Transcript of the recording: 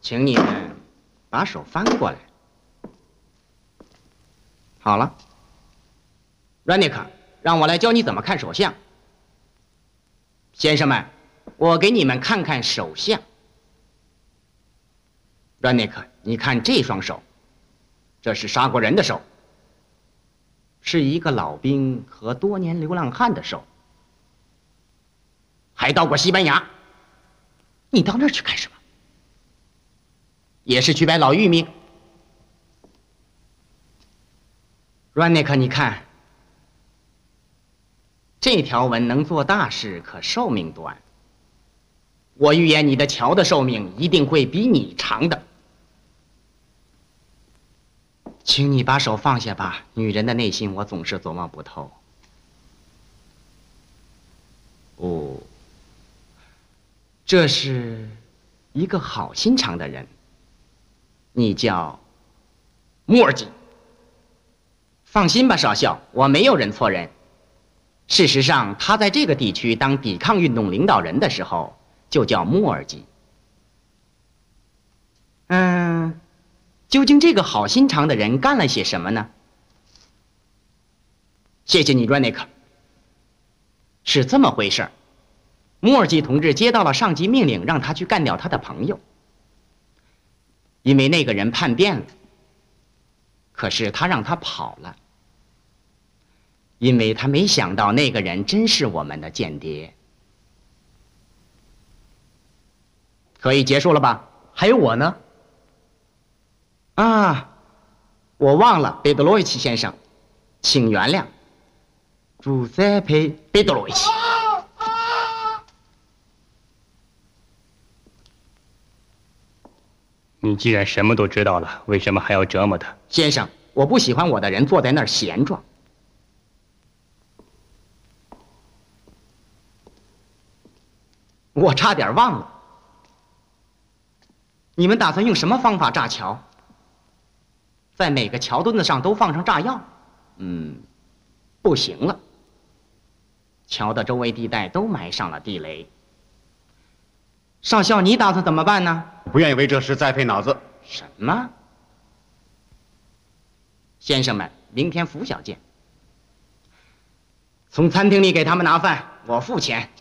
请你们把手翻过来。好了 r a n i k 让我来教你怎么看手相。先生们，我给你们看看手相。r a n i k 你看这双手，这是杀过人的手，是一个老兵和多年流浪汉的手，还到过西班牙。你到那儿去干什么？也是去摆老玉命。r a n i k 你看，这条纹能做大事，可寿命短。我预言你的桥的寿命一定会比你长的。请你把手放下吧，女人的内心我总是琢磨不透。哦，这是一个好心肠的人，你叫木尔吉。放心吧，少校，我没有认错人。事实上，他在这个地区当抵抗运动领导人的时候，就叫木尔吉。究竟这个好心肠的人干了些什么呢？谢谢你 r a n i k 是这么回事。木尔吉同志接到了上级命令，让他去干掉他的朋友，因为那个人叛变了。可是他让他跑了，因为他没想到那个人真是我们的间谍。可以结束了吧？ 还有我呢？ 啊，我忘了，贝德罗维奇先生，请原谅。朱塞佩·贝德罗维奇。 你既然什么都知道了，为什么还要折磨他？ 先生，我不喜欢我的人坐在那儿闲着。我差点忘了，你们打算用什么方法炸桥？在每个桥墩子上都放上炸药？不行了。桥的周围地带都埋上了地雷。少校，你打算怎么办呢？ 不愿意为这事再费脑子。 什么？先生们，明天拂晓见。从餐厅里给他们拿饭，我付钱。